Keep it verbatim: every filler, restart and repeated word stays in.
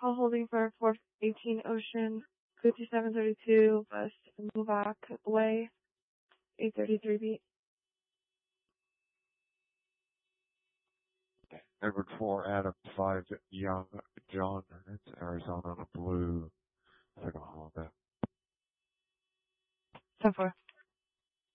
call holding for four eighteen Ocean, fifty-seven thirty-two West Mubarak Way, eight thirty-three beat. Edward four, Adam five, Young, John, it's Arizona Blue, second holiday. ten four.